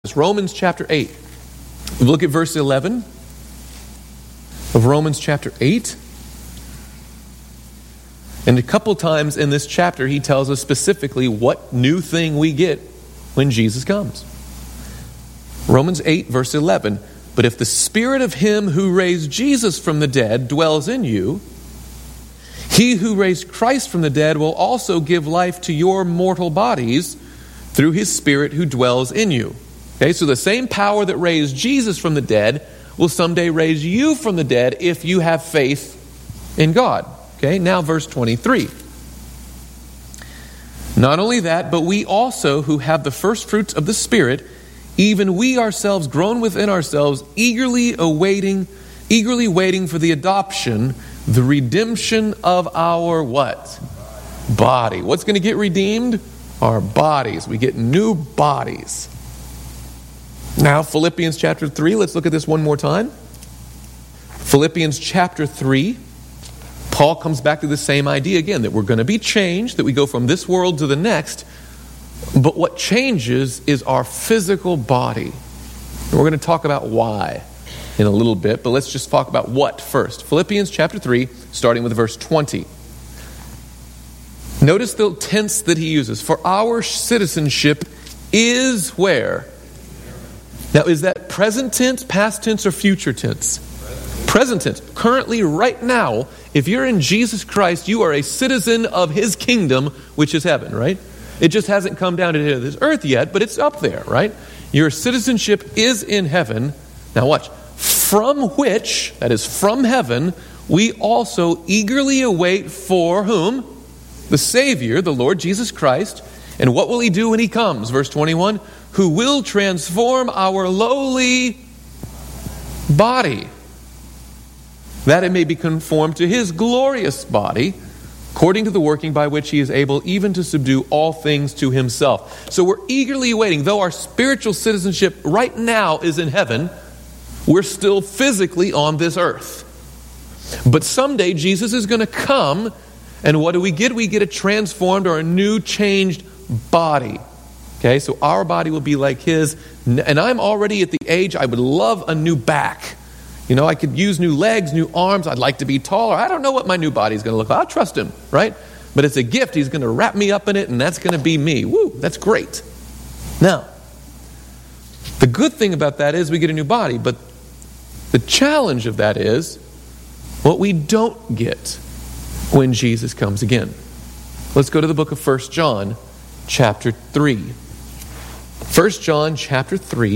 It's Romans chapter 8. Look at verse 11 of Romans chapter 8. And a couple times in this chapter, he tells us specifically what new thing we get when Jesus comes. Romans 8, verse 11. But if the spirit of him who raised Jesus from the dead dwells in you, he who raised Christ from the dead will also give life to your mortal bodies through his spirit who dwells in you. Okay, so the same power that raised Jesus from the dead will someday raise you from the dead if you have faith in God. Okay, now verse 23. Not only that, but we also who have the first fruits of the Spirit, even we ourselves groan within ourselves, eagerly waiting for the adoption, the redemption of our what? Body. What's going to get redeemed? Our bodies. We get new bodies. Now, Philippians chapter 3, let's look at this one more time. Philippians chapter 3, Paul comes back to the same idea again, that we're going to be changed, that we go from this world to the next, but what changes is our physical body. And we're going to talk about why in a little bit, but let's just talk about what first. Philippians chapter 3, starting with verse 20. Notice the tense that he uses. For our citizenship is where? Now, is that present tense, past tense, or future tense? Present tense. Currently, right now, if you're in Jesus Christ, you are a citizen of his kingdom, which is heaven, right? It just hasn't come down to this earth yet, but it's up there, right? Your citizenship is in heaven. Now watch. From which, that is from heaven, we also eagerly await for whom? The Savior, the Lord Jesus Christ. And what will he do when he comes? Verse 21. Who will transform our lowly body, that it may be conformed to his glorious body, according to the working by which he is able even to subdue all things to himself. So we're eagerly awaiting, though our spiritual citizenship right now is in heaven, we're still physically on this earth. But someday Jesus is going to come, and what do we get? We get a transformed or a new changed body. Okay, so our body will be like his. And I'm already at the age I would love a new back. You know, I could use new legs, new arms. I'd like to be taller. I don't know what my new body's going to look like. I'll trust him, right? But it's a gift. He's going to wrap me up in it, and that's going to be me. Woo, that's great. Now, the good thing about that is we get a new body. But the challenge of that is what we don't get when Jesus comes again. Let's go to the book of 1 John chapter 3. 1 John chapter 3,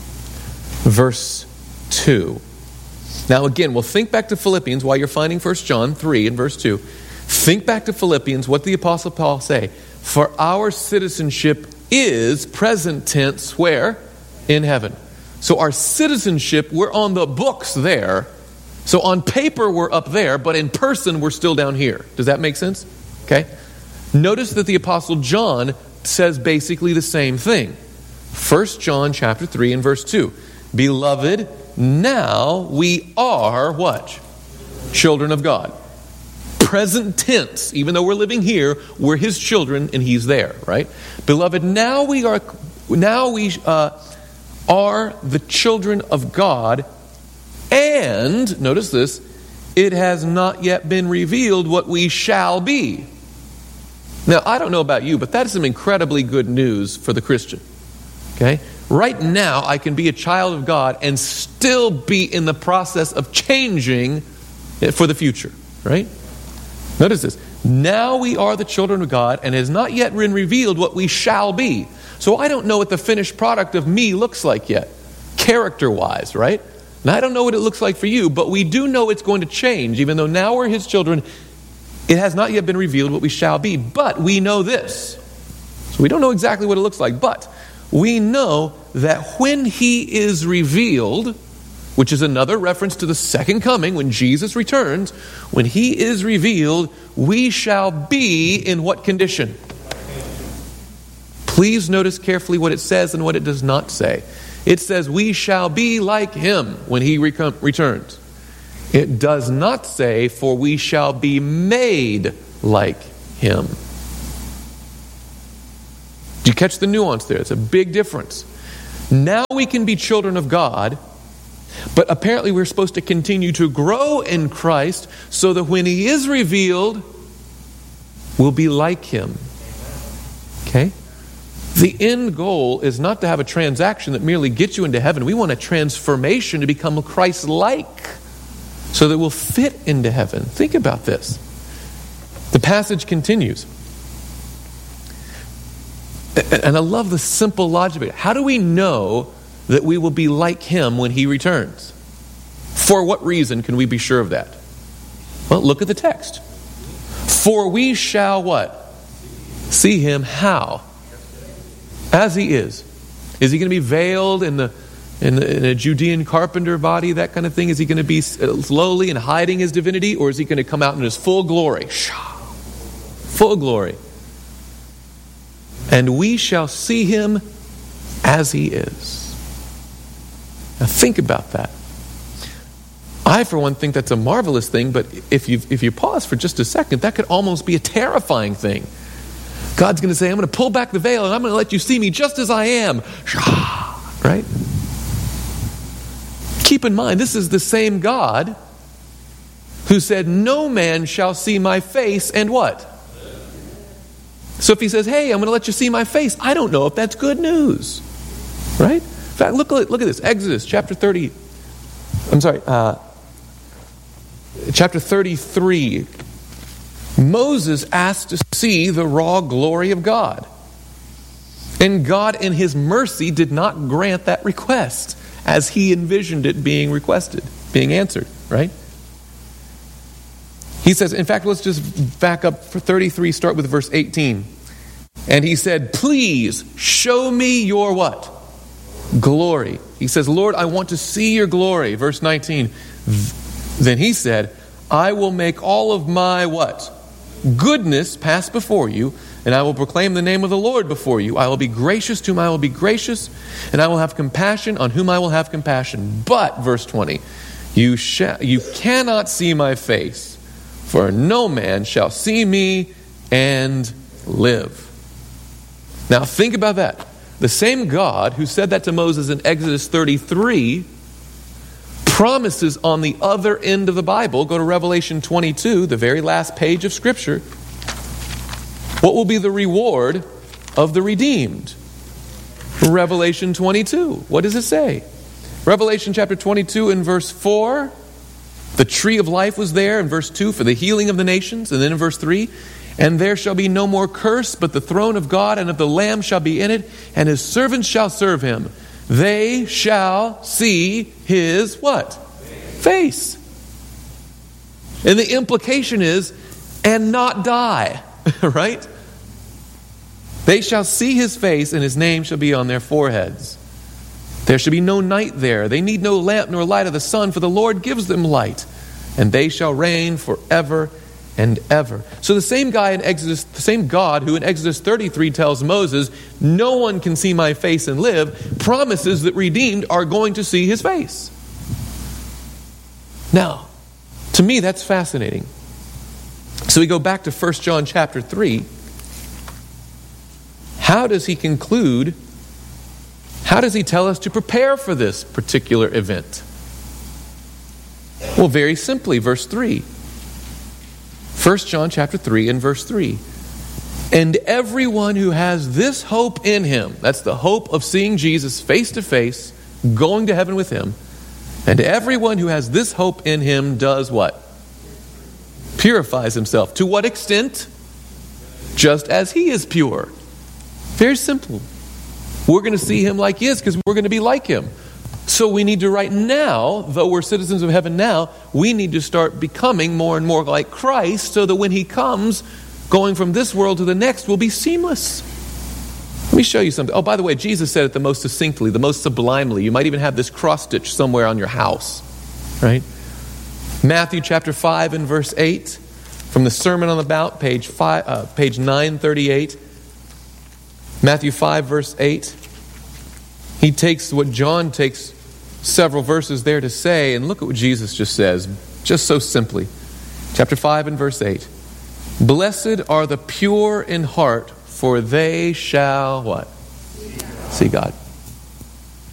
verse 2. Now again, we'll think back to Philippians while you're finding 1 John 3 and verse 2. Think back to Philippians, what did the Apostle Paul say? For our citizenship is present tense, where? In heaven. So our citizenship, we're on the books there. So on paper we're up there, but in person we're still down here. Does that make sense? Okay. Notice that the Apostle John says basically the same thing. 1 John chapter 3 and verse 2. Beloved, now we are what? Children of God. Present tense. Even though we're living here, we're his children and he's there, right? Beloved, now we are the children of God, and notice this, it has not yet been revealed what we shall be. Now, I don't know about you, but that is some incredibly good news for the Christian. Okay? Right now, I can be a child of God and still be in the process of changing for the future. Right? Notice this. Now we are the children of God, and it has not yet been revealed what we shall be. So I don't know what the finished product of me looks like yet, character-wise, right? And I don't know what it looks like for you, but we do know it's going to change, even though now we're his children. It has not yet been revealed what we shall be, but we know this. So we don't know exactly what it looks like, but we know that when he is revealed, which is another reference to the second coming, when Jesus returns, when he is revealed, we shall be in what condition? Please notice carefully what it says and what it does not say. It says we shall be like him when he returns. It does not say, for we shall be made like him. Do you catch the nuance there? It's a big difference. Now we can be children of God, but apparently we're supposed to continue to grow in Christ so that when He is revealed, we'll be like Him. Okay? The end goal is not to have a transaction that merely gets you into heaven. We want a transformation to become Christ-like so that we'll fit into heaven. Think about this. The passage continues. And I love the simple logic of it. How do we know that we will be like Him when He returns? For what reason can we be sure of that? Well, look at the text. For we shall what? See Him how? As He is. Is He going to be veiled in a Judean carpenter body, that kind of thing? Is He going to be lowly and hiding His divinity? Or is He going to come out in His full glory? Full glory. And we shall see Him as He is. Now think about that. I, for one, think that's a marvelous thing, but if you pause for just a second, that could almost be a terrifying thing. God's going to say, I'm going to pull back the veil and I'm going to let you see me just as I am. Right? Keep in mind, this is the same God who said, no man shall see my face and what? So if He says, hey, I'm going to let you see my face, I don't know if that's good news. Right? In fact, look at this. Exodus chapter 33. Moses asked to see the raw glory of God. And God in His mercy did not grant that request as He envisioned it being requested, being answered, right? He says, in fact, let's just back up for 33, start with verse 18. And He said, please show me your what? Glory. He says, Lord, I want to see your glory. Verse 19. Then He said, I will make all of my what? Goodness pass before you, and I will proclaim the name of the Lord before you. I will be gracious to whom I will be gracious, and I will have compassion on whom I will have compassion. But, verse 20, you cannot see my face, for no man shall see me and live. Now think about that. The same God who said that to Moses in Exodus 33 promises on the other end of the Bible. Go to Revelation 22, the very last page of Scripture. What will be the reward of the redeemed? Revelation 22. What does it say? Revelation chapter 22 and verse 4. The tree of life was there in verse 2 for the healing of the nations. And then in verse 3. And there shall be no more curse, but the throne of God and of the Lamb shall be in it, and His servants shall serve Him. They shall see His what? Face. And the implication is, and not die. Right? They shall see His face, and His name shall be on their foreheads. There shall be no night there. They need no lamp nor light of the sun, for the Lord gives them light. And they shall reign forever and ever. So the same God who in Exodus 33 tells Moses, no one can see my face and live, promises that redeemed are going to see His face. Now, to me that's fascinating. So we go back to 1 John chapter 3. How does he conclude? How does he tell us to prepare for this particular event? Well, very simply, verse 3. 1 John chapter 3 and verse 3. And everyone who has this hope in Him, that's the hope of seeing Jesus face to face, going to heaven with Him. And everyone who has this hope in Him does what? Purifies himself. To what extent? Just as He is pure. Very simple. We're going to see Him like He is because we're going to be like Him. So we need to right now, though we're citizens of heaven now, we need to start becoming more and more like Christ so that when He comes, going from this world to the next will be seamless. Let me show you something. Oh, by the way, Jesus said it the most succinctly, the most sublimely. You might even have this cross-stitch somewhere on your house. Right? Matthew chapter 5 and verse 8. From the Sermon on the Mount, page 938. Matthew 5 verse 8. He takes what John takes several verses there to say, and look at what Jesus just says, just so simply. Chapter 5 and verse 8. Blessed are the pure in heart, for they shall what? See God.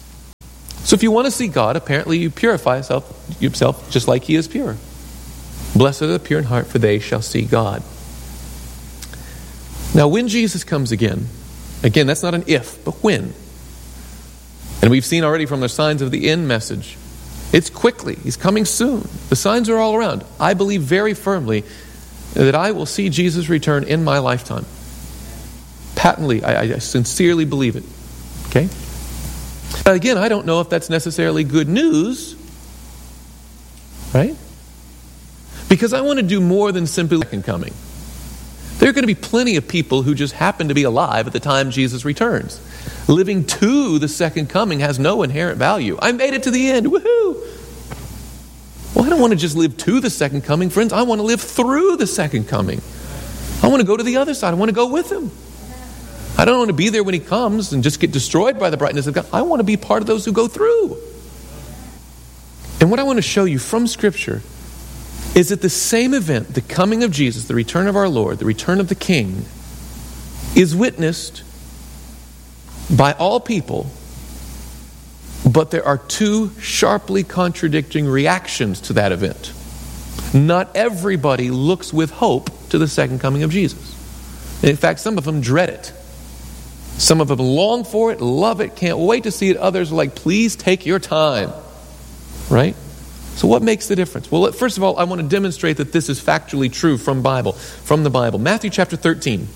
So if you want to see God, apparently you purify yourself just like He is pure. Blessed are the pure in heart, for they shall see God. Now when Jesus comes again, that's not an if, but when. And we've seen already from the signs of the end message, it's quickly. He's coming soon. The signs are all around. I believe very firmly that I will see Jesus return in my lifetime. Patently, I sincerely believe it. Okay? Again, I don't know if that's necessarily good news, right? Because I want to do more than simply second coming. There are going to be plenty of people who just happen to be alive at the time Jesus returns. Living to the second coming has no inherent value. I made it to the end. Woohoo! Well, I don't want to just live to the second coming, friends. I want to live through the second coming. I want to go to the other side. I want to go with Him. I don't want to be there when He comes and just get destroyed by the brightness of God. I want to be part of those who go through. And what I want to show you from Scripture is that the same event, the coming of Jesus, the return of our Lord, the return of the King, is witnessed by all people, but there are two sharply contradicting reactions to that event. Not everybody looks with hope to the second coming of Jesus. And in fact, some of them dread it. Some of them long for it, love it, can't wait to see it. Others are like, please take your time. Right? So what makes the difference? Well, first of all, I want to demonstrate that this is factually true from the Bible. Matthew chapter 13.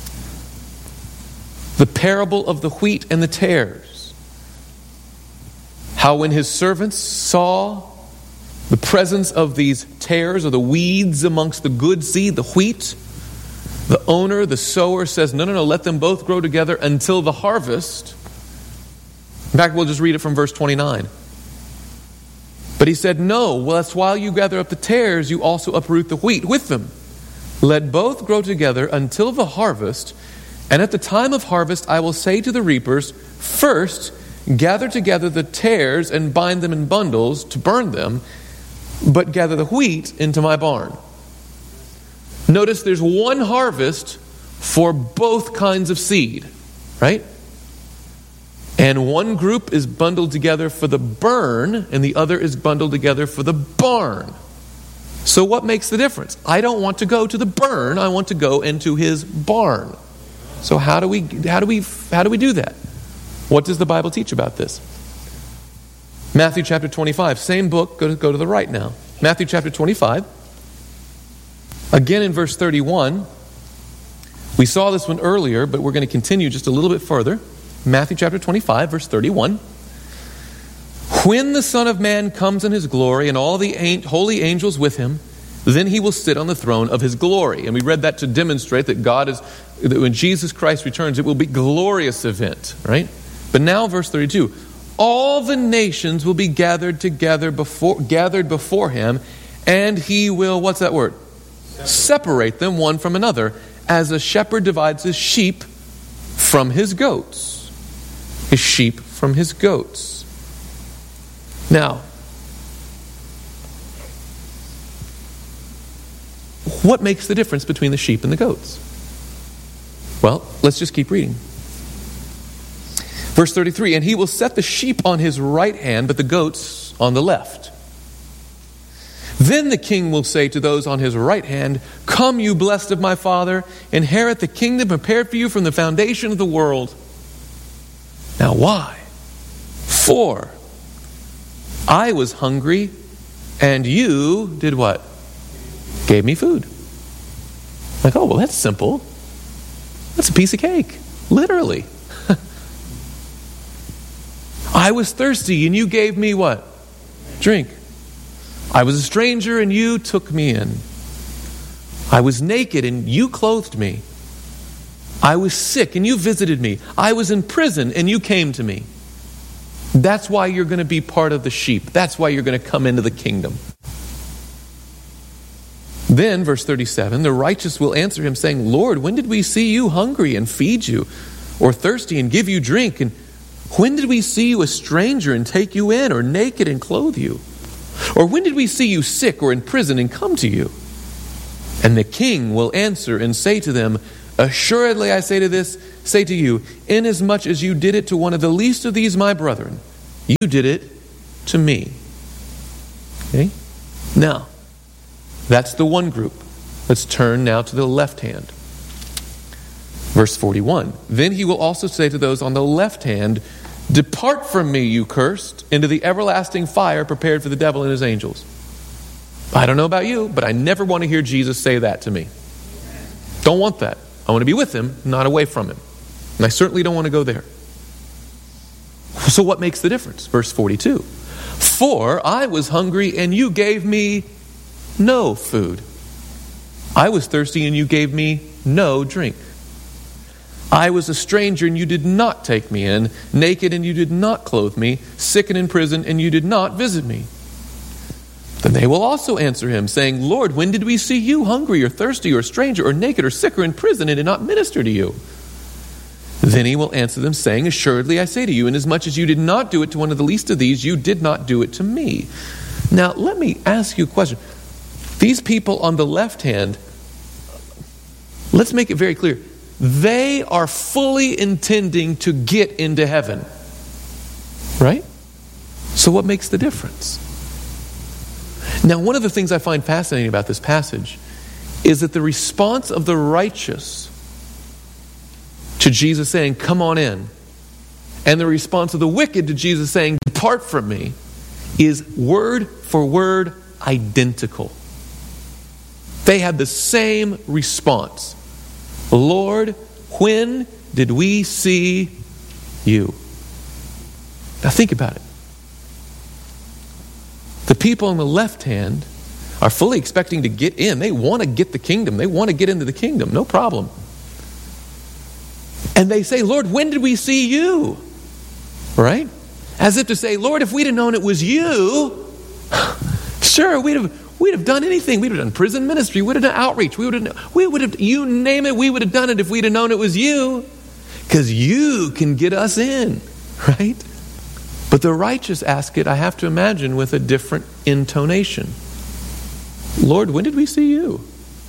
The parable of the wheat and the tares. How when His servants saw the presence of these tares or the weeds amongst the good seed, the wheat, the owner, the sower says, no, let them both grow together until the harvest. In fact, we'll just read it from verse 29. But He said, no, lest while you gather up the tares, you also uproot the wheat with them. Let both grow together until the harvest. And at the time of harvest, I will say to the reapers, first, gather together the tares and bind them in bundles to burn them, but gather the wheat into my barn. Notice there's one harvest for both kinds of seed, right? And one group is bundled together for the burn, and the other is bundled together for the barn. So what makes the difference? I don't want to go to the burn, I want to go into His barn. So how do we do that? What does the Bible teach about this? Matthew chapter 25, same book, go to the right now. Matthew chapter 25. Again in verse 31, we saw this one earlier, but we're going to continue just a little bit further. Matthew chapter 25, verse 31. When the Son of Man comes in His glory and all the holy angels with Him, then He will sit on the throne of His glory. And we read that to demonstrate that that when Jesus Christ returns, it will be a glorious event, right? But now verse 32, all the nations will be gathered before Him, and He will, what's that word? Separate them one from another, as a shepherd divides his sheep from his goats. His sheep from his goats. Now, what makes the difference between the sheep and the goats? Well, let's just keep reading. Verse 33, and He will set the sheep on His right hand, but the goats on the left. Then the King will say to those on His right hand, come, you blessed of my Father, inherit the kingdom prepared for you from the foundation of the world. Now why? For I was hungry, and you did what? Gave me food. Like, oh, well, that's simple. That's a piece of cake. Literally. I was thirsty, and you gave me what? Drink. I was a stranger, and you took me in. I was naked, and you clothed me. I was sick, and you visited me. I was in prison, and you came to me. That's why you're going to be part of the sheep. That's why you're going to come into the kingdom. Then, verse 37, the righteous will answer Him, saying, Lord, when did we see you hungry and feed you, or thirsty and give you drink? And when did we see you a stranger and take you in, or naked and clothe you? Or when did we see you sick or in prison and come to you? And the King will answer and say to them, assuredly I say to you, inasmuch as you did it to one of the least of these my brethren, You did it to me. Okay? Now, that's the one group. Let's turn now to the left hand. Verse 41. Then he will also say to those on the left hand, depart from me, you cursed, into the everlasting fire prepared for the devil and his angels. I don't know about you, but I never want to hear Jesus say that to me. Don't want that. I want to be with him, not away from him. And I certainly don't want to go there. So what makes the difference? Verse 42. For I was hungry and you gave me no food. I was thirsty and you gave me no drink. I was a stranger and you did not take me in, naked and you did not clothe me, sick and in prison and you did not visit me. Then they will also answer him, saying, Lord, when did we see you hungry or thirsty or stranger or naked or sick or in prison and did not minister to you? Then he will answer them, saying, assuredly I say to you, inasmuch as you did not do it to one of the least of these, you did not do it to me. Now, let me ask you a question. These people on the left hand, let's make it very clear. They are fully intending to get into heaven. Right? So what makes the difference? Now, one of the things I find fascinating about this passage is that the response of the righteous to Jesus saying, come on in, and the response of the wicked to Jesus saying, depart from me, is word for word identical. They had the same response. Lord, when did we see you? Now think about it. The people on the left hand are fully expecting to get in. They want to get the kingdom. They want to get into the kingdom. No problem. And they say, Lord, when did we see you? Right? As if to say, Lord, if we'd have known it was you, sure, we'd have done anything. We'd have done prison ministry. We'd have done outreach. We would have, you name it, we would have done it if we'd have known it was you. Because you can get us in. Right? But the righteous ask it, I have to imagine, with a different intonation. Lord, when did we see you?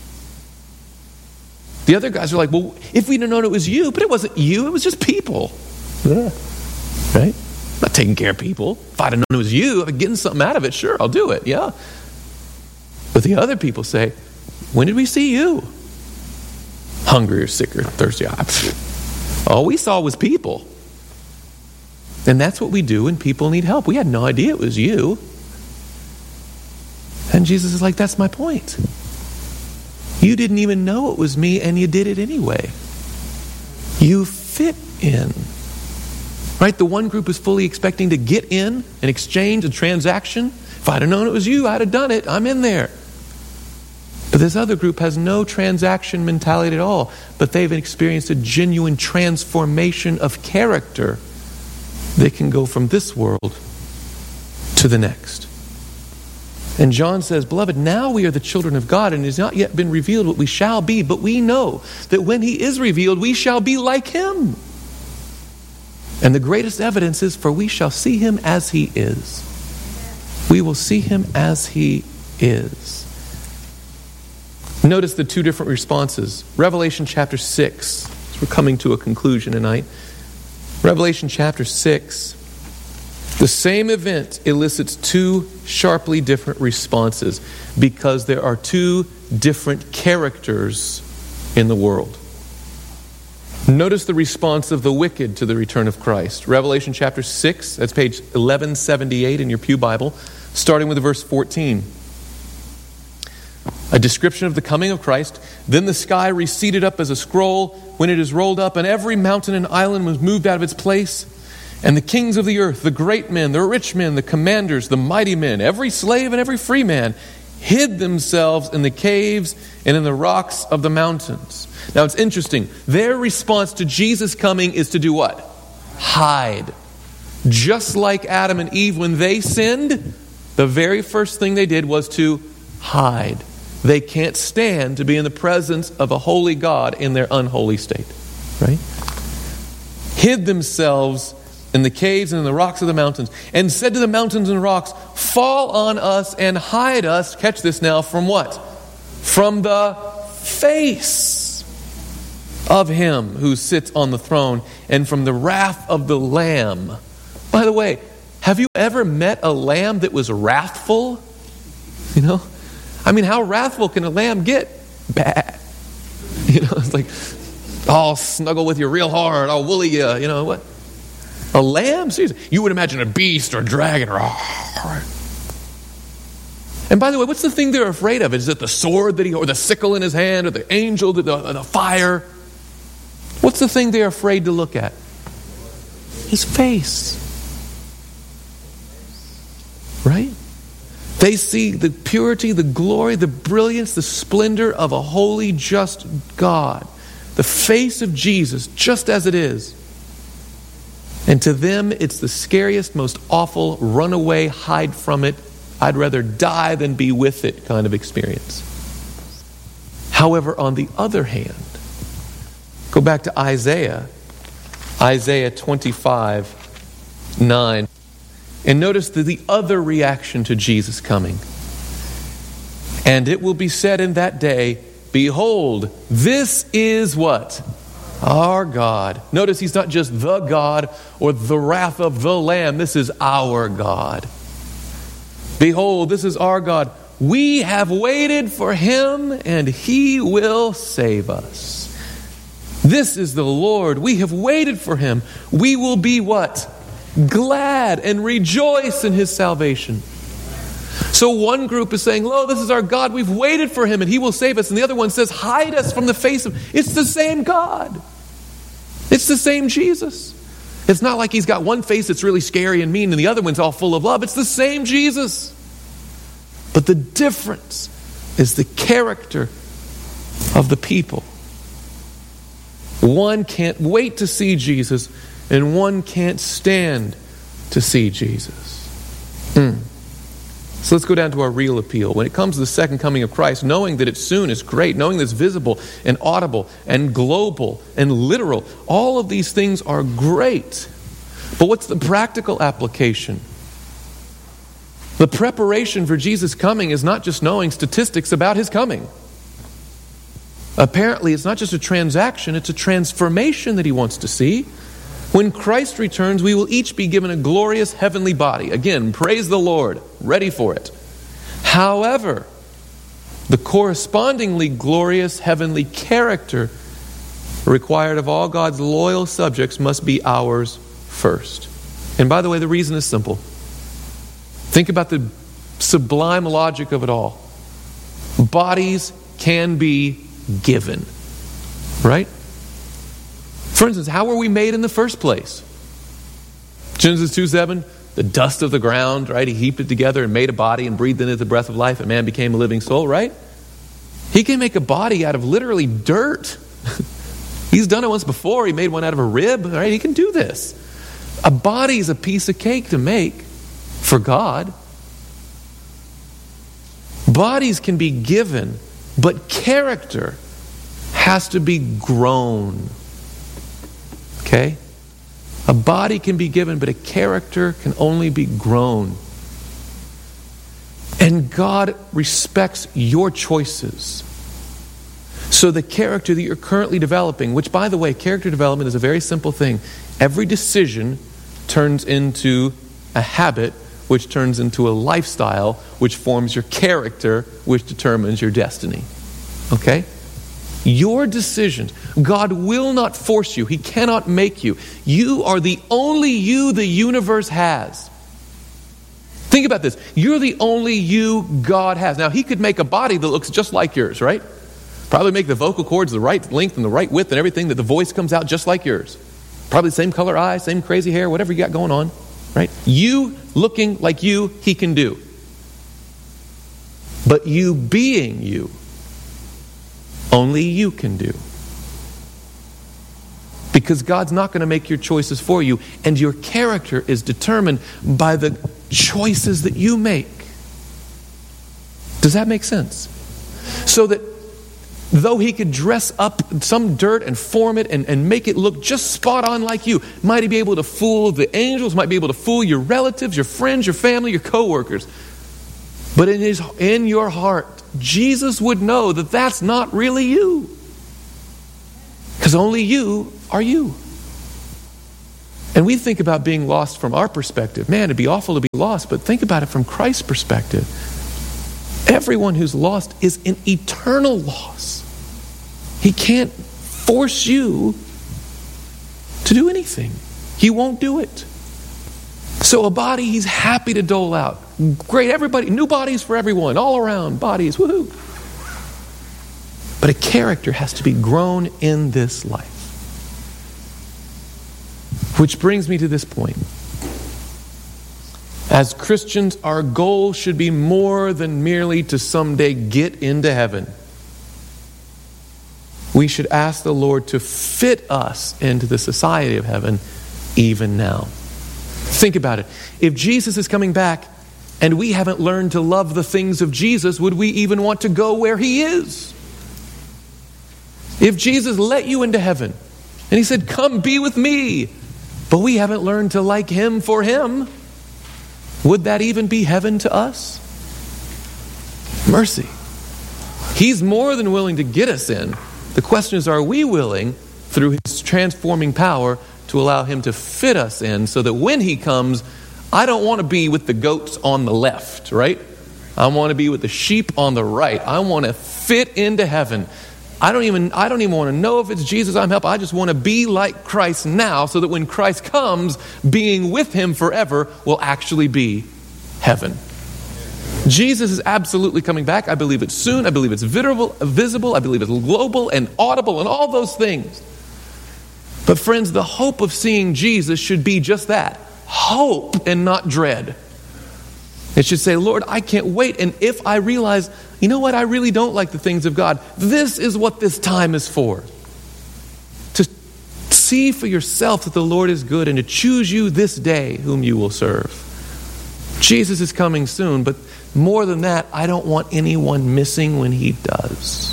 The other guys are like, well, if we'd have known it was you, but it wasn't you, it was just people. Yeah. Right? I'm not taking care of people. If I'd have known it was you, if I'm getting something out of it, sure, I'll do it. Yeah. But the other people say, when did we see you? Hungry or sick or thirsty? All we saw was people. And that's what we do when people need help. We had no idea it was you. And Jesus is like, that's my point. You didn't even know it was me and you did it anyway. You fit in. Right? The one group is fully expecting to get in, an exchange, a transaction. If I'd have known it was you, I'd have done it. I'm in there. But this other group has no transaction mentality at all. But they've experienced a genuine transformation of character. They can go from this world to the next. And John says, beloved, now we are the children of God, and it has not yet been revealed what we shall be, but we know that when he is revealed, we shall be like him. And the greatest evidence is, for we shall see him as he is. We will see him as he is. Notice the two different responses. Revelation chapter 6. We're coming to a conclusion tonight. Revelation chapter 6. The same event elicits two sharply different responses because there are two different characters in the world. Notice the response of the wicked to the return of Christ. Revelation chapter 6, that's page 1178 in your Pew Bible, starting with verse 14. A description of the coming of Christ. Then the sky receded up as a scroll when it is rolled up, and every mountain and island was moved out of its place. And the kings of the earth, the great men, the rich men, the commanders, the mighty men, every slave and every free man, hid themselves in the caves and in the rocks of the mountains. Now it's interesting. Their response to Jesus coming is to do what? Hide. Just like Adam and Eve, when they sinned, the very first thing they did was to hide. They can't stand to be in the presence of a holy God in their unholy state. Right? Hid themselves in the caves and in the rocks of the mountains, and said to the mountains and rocks, fall on us and hide us, catch this now, from what? From the face of him who sits on the throne, and from the wrath of the Lamb. By the way, Have you ever met a lamb that was wrathful? You know? I mean, how wrathful can a lamb get? Bad. You know, it's like, I'll snuggle with you real hard. I'll woolly you. You know what? A lamb? Seriously. You would imagine a beast or a dragon. And by the way, what's the thing they're afraid of? Is it the sword or the sickle in his hand, or the angel, the fire? What's the thing they're afraid to look at? His face. Right? They see the purity, the glory, the brilliance, the splendor of a holy, just God. The face of Jesus, just as it is. And to them, it's the scariest, most awful, run away, hide from it, I'd rather die than be with it kind of experience. However, on the other hand, go back to Isaiah 25:9, and notice the other reaction to Jesus coming. And it will be said in that day, behold, this is what? Our God. Notice he's not just the God or the wrath of the Lamb. This is our God. Behold, this is our God. We have waited for him, and he will save us. This is the Lord. We have waited for him. We will be what? Glad and rejoice in his salvation. So one group is saying, lo, this is our God. We've waited for him, and he will save us. And the other one says, hide us from the face of him. It's the same God. It's the same Jesus. It's not like he's got one face that's really scary and mean and the other one's all full of love. It's the same Jesus. But the difference is the character of the people. One can't wait to see Jesus, and one can't stand to see Jesus. So let's go down to our real appeal. When it comes to the second coming of Christ, knowing that it's soon is great. Knowing that it's visible and audible and global and literal. All of these things are great. But what's the practical application? The preparation for Jesus' coming is not just knowing statistics about his coming. Apparently, it's not just a transaction, it's a transformation that he wants to see. When Christ returns, we will each be given a glorious heavenly body. Again, praise the Lord, ready for it. However, the correspondingly glorious heavenly character required of all God's loyal subjects must be ours first. And by the way, the reason is simple. Think about the sublime logic of it all. Bodies can be given. Right? For instance, how were we made in the first place? Genesis 2:7, the dust of the ground, right? He heaped it together and made a body and breathed in it the breath of life, and man became a living soul, right? He can make a body out of literally dirt. He's done it once before. He made one out of a rib, right? He can do this. A body is a piece of cake to make for God. Bodies can be given, but character has to be grown. Okay? A body can be given, but a character can only be grown. And God respects your choices. So the character that you're currently developing, which by the way, character development is a very simple thing. Every decision turns into a habit, which turns into a lifestyle, which forms your character, which determines your destiny. Okay? Your decisions. God will not force you. He cannot make you. You are the only you the universe has. Think about this. You're the only you God has. Now, he could make a body that looks just like yours, right? Probably make the vocal cords the right length and the right width and everything, that the voice comes out just like yours. Probably the same color eyes, same crazy hair, whatever you got going on, right? You looking like you, he can do. But you being you, only you can do. Because God's not going to make your choices for you, and your character is determined by the choices that you make. Does that make sense? So that though he could dress up some dirt and form it and make it look just spot on like you, might he be able to fool the angels, might be able to fool your relatives, your friends, your family, your co-workers. But in your heart, Jesus would know that that's not really you. Because only you are you. And we think about being lost from our perspective. Man, it'd be awful to be lost, but think about it from Christ's perspective. Everyone who's lost is an eternal loss. He can't force you to do anything. He won't do it. So a body he's happy to dole out. Great, everybody, new bodies for everyone, all around bodies, woohoo. But a character has to be grown in this life. Which brings me to this point. As Christians, our goal should be more than merely to someday get into heaven. We should ask the Lord to fit us into the society of heaven even now. Think about it. If Jesus is coming back and we haven't learned to love the things of Jesus, would we even want to go where he is? If Jesus let you into heaven and he said, come be with me, but we haven't learned to like him for him, would that even be heaven to us? Mercy. He's more than willing to get us in. The question is, are we willing, through his transforming power, to allow him to fit us in so that when he comes, I don't want to be with the goats on the left, right? I want to be with the sheep on the right. I want to fit into heaven. I don't even want to know if it's Jesus I'm helping. I just want to be like Christ now so that when Christ comes, being with him forever will actually be heaven. Jesus is absolutely coming back. I believe it's soon. I believe it's visible. I believe it's global and audible and all those things. But friends, the hope of seeing Jesus should be just that. Hope and not dread. It should say, Lord, I can't wait. And if I realize, you know what, I really don't like the things of God, this is what this time is for. To see for yourself that the Lord is good and to choose you this day whom you will serve. Jesus is coming soon, but more than that, I don't want anyone missing when he does.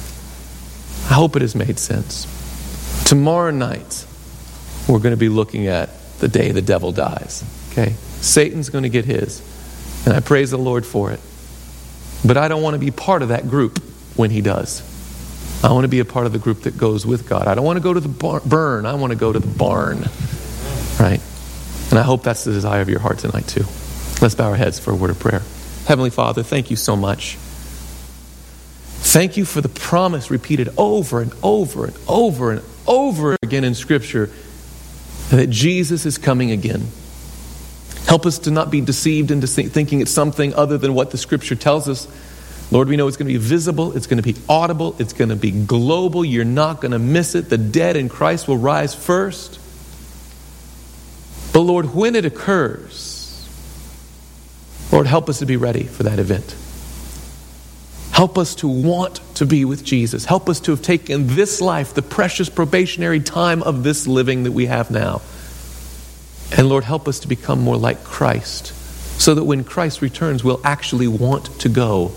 I hope it has made sense. Tomorrow night, we're going to be looking at the day the devil dies. Okay? Satan's going to get his. And I praise the Lord for it. But I don't want to be part of that group when he does. I want to be a part of the group that goes with God. I don't want to go to the burn. I want to go to the barn. Right? And I hope that's the desire of your heart tonight too. Let's bow our heads for a word of prayer. Heavenly Father, thank you so much. Thank you for the promise repeated over and over and over and over again in Scripture that Jesus is coming again. Help us to not be deceived into thinking it's something other than what the Scripture tells us. Lord, we know it's going to be visible, it's going to be audible, it's going to be global. You're not going to miss it. The dead in Christ will rise first. But Lord, when it occurs, Lord, help us to be ready for that event. Help us to want to be with Jesus. Help us to have taken this life, the precious probationary time of this living that we have now. And Lord, help us to become more like Christ so that when Christ returns, we'll actually want to go.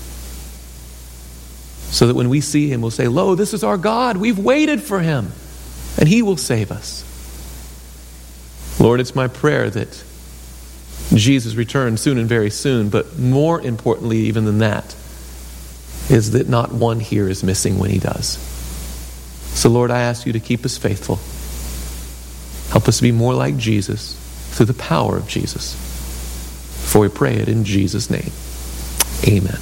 So that when we see him, we'll say, lo, this is our God. We've waited for him. And he will save us. Lord, it's my prayer that Jesus returns soon and very soon. But more importantly, even than that, is that not one here is missing when he does. So Lord, I ask you to keep us faithful. Help us to be more like Jesus through the power of Jesus. For we pray it in Jesus' name. Amen.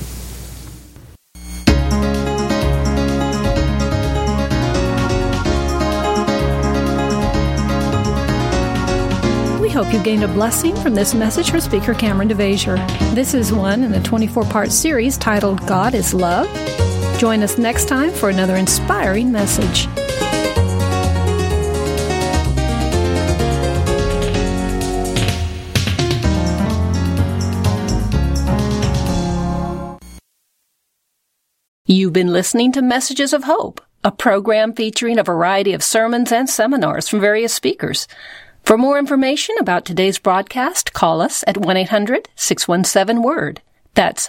We hope you gained a blessing from this message from Speaker Cameron DeVasier. This is one in a 24-part series titled God is Love. Join us next time for another inspiring message. You've been listening to Messages of Hope, a program featuring a variety of sermons and seminars from various speakers. For more information about today's broadcast, call us at 1-800-617-WORD. That's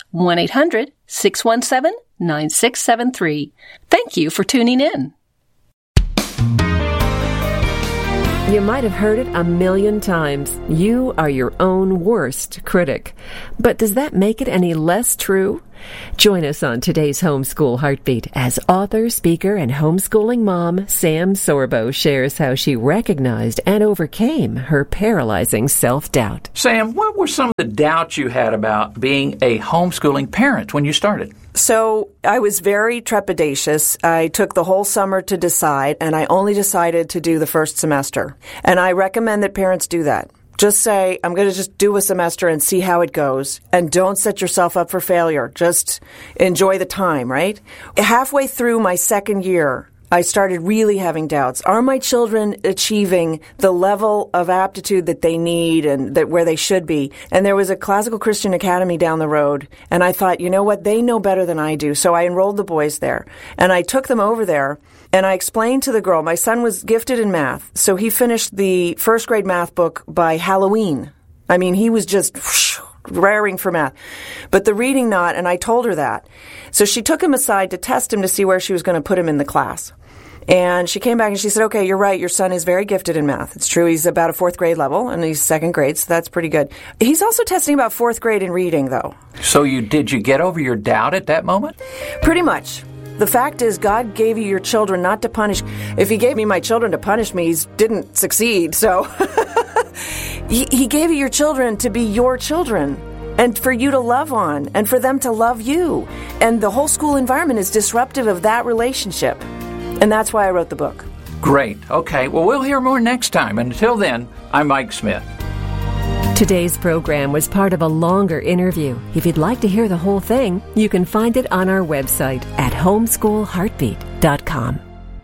1-800-617-9673. Thank you for tuning in. You might have heard it a million times. You are your own worst critic. But does that make it any less true? Join us on today's Homeschool Heartbeat as author, speaker, and homeschooling mom Sam Sorbo shares how she recognized and overcame her paralyzing self-doubt. Sam, what were some of the doubts you had about being a homeschooling parent when you started? So I was very trepidatious. I took the whole summer to decide, and I only decided to do the first semester. And I recommend that parents do that. Just say, I'm going to just do a semester and see how it goes. And don't set yourself up for failure. Just enjoy the time, right? Halfway through my second year, I started really having doubts. Are my children achieving the level of aptitude that they need and that where they should be? And there was a classical Christian academy down the road. And I thought, you know what? They know better than I do. So I enrolled the boys there. And I took them over there. And I explained to the girl, my son was gifted in math, so he finished the first grade math book by Halloween. I mean, he was just raring for math. But the reading not, and I told her that. So she took him aside to test him to see where she was going to put him in the class. And she came back and she said, okay, you're right, your son is very gifted in math. It's true, he's about a fourth grade level, and he's second grade, so that's pretty good. He's also testing about fourth grade in reading, though. So did you get over your doubt at that moment? Pretty much. The fact is, God gave you your children not to punish. If He gave me my children to punish me, He didn't succeed. So he gave you your children to be your children and for you to love on and for them to love you. And the whole school environment is disruptive of that relationship. And that's why I wrote the book. Great. Okay. Well, we'll hear more next time. Until then, I'm Mike Smith. Today's program was part of a longer interview. If you'd like to hear the whole thing, you can find it on our website at homeschoolheartbeat.com.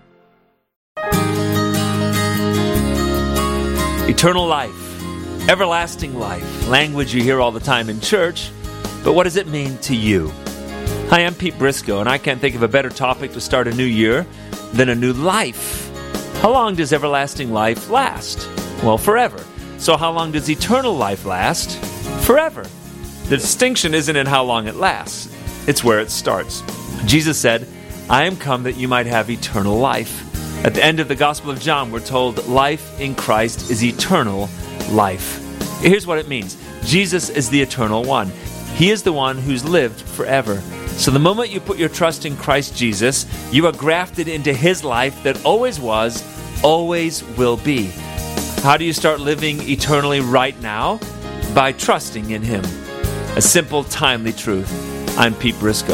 Eternal life, everlasting life, language you hear all the time in church, but what does it mean to you? Hi, I'm Pete Briscoe, and I can't think of a better topic to start a new year than a new life. How long does everlasting life last? Well, forever. So how long does eternal life last? Forever. The distinction isn't in how long it lasts. It's where it starts. Jesus said, I am come that you might have eternal life. At the end of the Gospel of John, we're told life in Christ is eternal life. Here's what it means. Jesus is the eternal one. He is the one who's lived forever. So the moment you put your trust in Christ Jesus, you are grafted into His life that always was, always will be. How do you start living eternally right now? By trusting in Him. A simple, timely truth. I'm Pete Briscoe.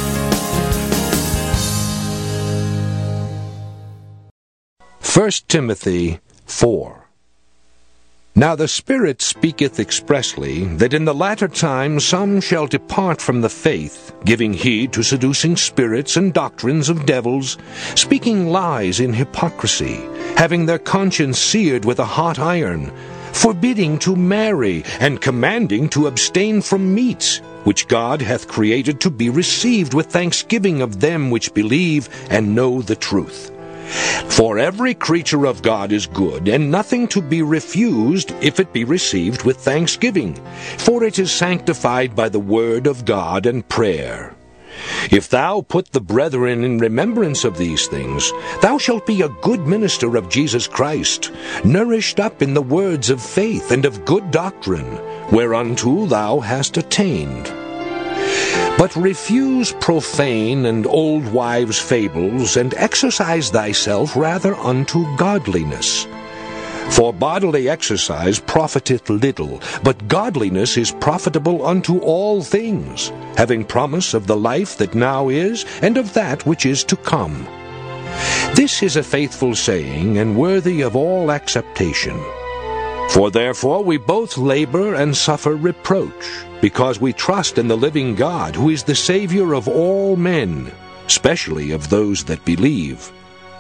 1 Timothy 4. Now the Spirit speaketh expressly, that in the latter time some shall depart from the faith, giving heed to seducing spirits and doctrines of devils, speaking lies in hypocrisy, having their conscience seared with a hot iron, forbidding to marry, and commanding to abstain from meats, which God hath created to be received with thanksgiving of them which believe and know the truth. For every creature of God is good, and nothing to be refused if it be received with thanksgiving, for it is sanctified by the word of God and prayer. If thou put the brethren in remembrance of these things, thou shalt be a good minister of Jesus Christ, nourished up in the words of faith and of good doctrine, whereunto thou hast attained. But refuse profane and old wives' fables, and exercise thyself rather unto godliness. For bodily exercise profiteth little, but godliness is profitable unto all things, having promise of the life that now is, and of that which is to come. This is a faithful saying, and worthy of all acceptation. For therefore we both labor and suffer reproach, because we trust in the living God, who is the Savior of all men, especially of those that believe.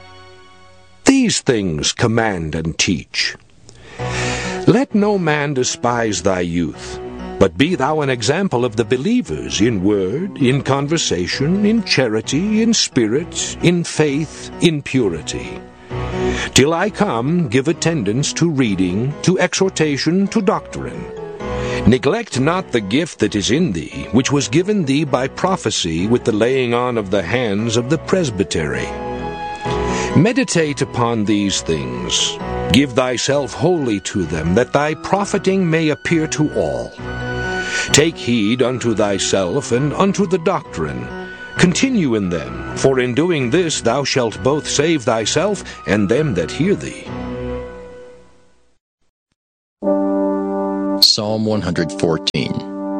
These things command and teach. Let no man despise thy youth, but be thou an example of the believers in word, in conversation, in charity, in spirit, in faith, in purity. Till I come, give attendance to reading, to exhortation, to doctrine. Neglect not the gift that is in thee, which was given thee by prophecy with the laying on of the hands of the presbytery. Meditate upon these things. Give thyself wholly to them, that thy profiting may appear to all. Take heed unto thyself and unto the doctrine. Continue in them, for in doing this thou shalt both save thyself and them that hear thee. Psalm 114.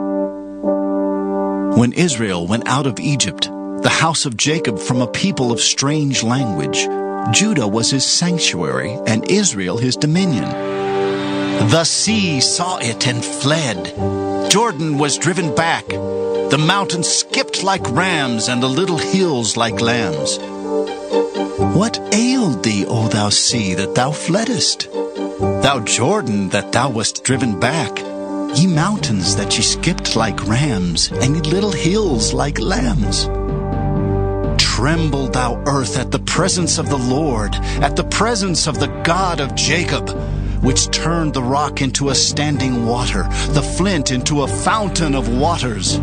When Israel went out of Egypt, the house of Jacob from a people of strange language, Judah was his sanctuary, and Israel his dominion. The sea saw it and fled. Jordan was driven back. The mountains skipped like rams, and the little hills like lambs. What ailed thee, O thou sea, that thou fleddest? Thou Jordan, that thou wast driven back? Ye mountains, that ye skipped like rams, and ye little hills like lambs. Tremble, thou earth, at the presence of the Lord, at the presence of the God of Jacob, which turned the rock into a standing water, the flint into a fountain of waters.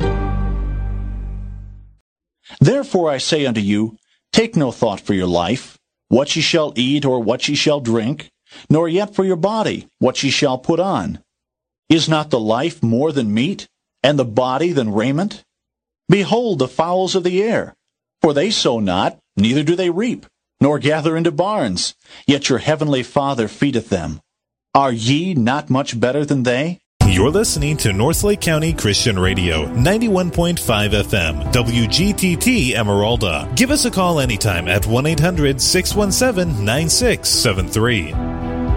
Therefore I say unto you, take no thought for your life, what ye shall eat or what ye shall drink, nor yet for your body, what ye shall put on. Is not the life more than meat, and the body than raiment? Behold the fowls of the air, for they sow not, neither do they reap, nor gather into barns, yet your heavenly Father feedeth them. Are ye not much better than they? You're listening to Northlake County Christian Radio, 91.5 FM, WGTT Emeralda. Give us a call anytime at 1-800-617-9673.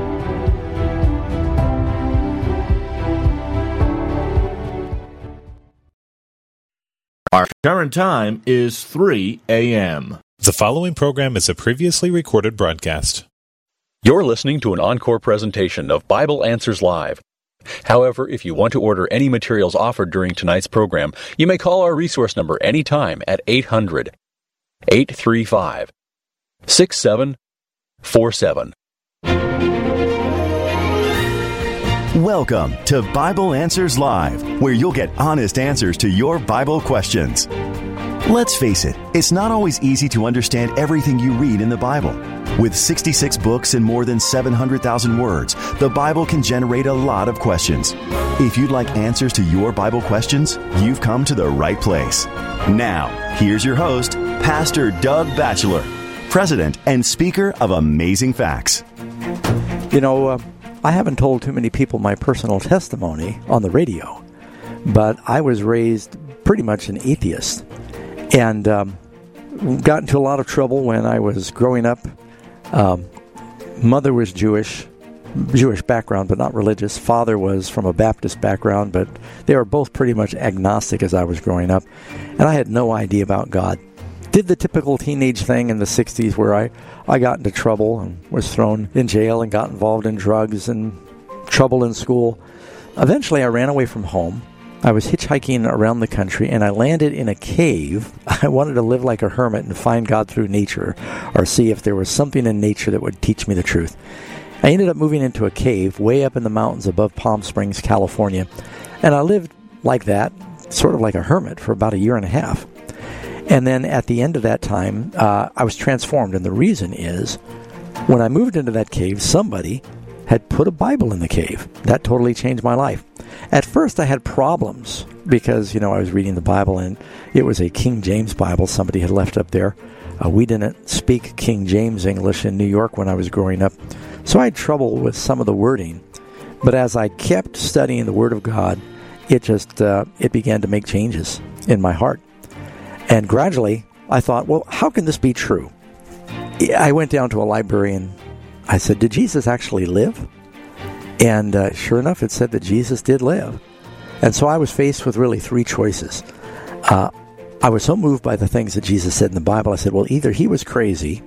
Our current time is 3 a.m. The following program is a previously recorded broadcast. You're listening to an encore presentation of Bible Answers Live. However, if you want to order any materials offered during tonight's program, you may call our resource number anytime at 800-835-6747. Welcome to Bible Answers Live, where you'll get honest answers to your Bible questions. Let's face it, it's not always easy to understand everything you read in the Bible. With 66 books and more than 700,000 words, the Bible can generate a lot of questions. If you'd like answers to your Bible questions, you've come to the right place. Now, here's your host, Pastor Doug Batchelor, President and Speaker of Amazing Facts. You know, I haven't told too many people my personal testimony on the radio, but I was raised pretty much an atheist and got into a lot of trouble when I was growing up. Mother was Jewish background, but not religious. Father was from a Baptist background, but they were both pretty much agnostic as I was growing up, and I had no idea about God. Did the typical teenage thing in the 60s where I got into trouble and was thrown in jail and got involved in drugs and trouble in school. Eventually, I ran away from home. I was hitchhiking around the country, and I landed in a cave. I wanted to live like a hermit and find God through nature, or see if there was something in nature that would teach me the truth. I ended up moving into a cave way up in the mountains above Palm Springs, California, and I lived like that, sort of like a hermit, for about a year and a half. And then at the end of that time, I was transformed. And the reason is, when I moved into that cave, somebody had put a Bible in the cave. That totally changed my life. At first, I had problems because, I was reading the Bible, and it was a King James Bible somebody had left up there. We didn't speak King James English in New York when I was growing up, so I had trouble with some of the wording. But as I kept studying the Word of God, it began to make changes in my heart. And gradually, I thought, well, how can this be true? I went down to a library and I said, did Jesus actually live? And sure enough, it said that Jesus did live. And so I was faced with really three choices. I was so moved by the things that Jesus said in the Bible, I said, well, either he was crazy,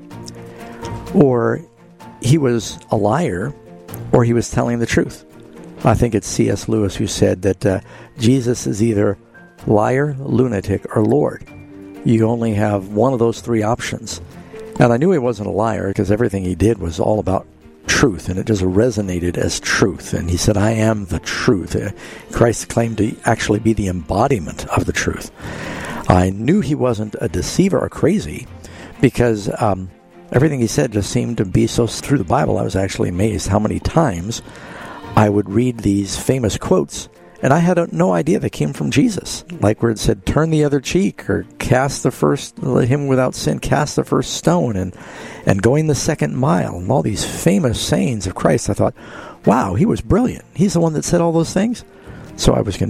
or he was a liar, or he was telling the truth. I think it's C.S. Lewis who said that Jesus is either liar, lunatic, or Lord. You only have one of those three options. And I knew he wasn't a liar because everything he did was all about truth, and it just resonated as truth. And he said, I am the truth. Christ claimed to actually be the embodiment of the truth. I knew he wasn't a deceiver or crazy because Everything he said just seemed to be so through the Bible. I was actually amazed how many times I would read these famous quotes, and I had no idea they came from Jesus. Like where it said, turn the other cheek, or let him without sin cast the first stone, and going the second mile, and all these famous sayings of Christ. I thought, wow, he was brilliant. He's the one that said all those things. So I was convinced.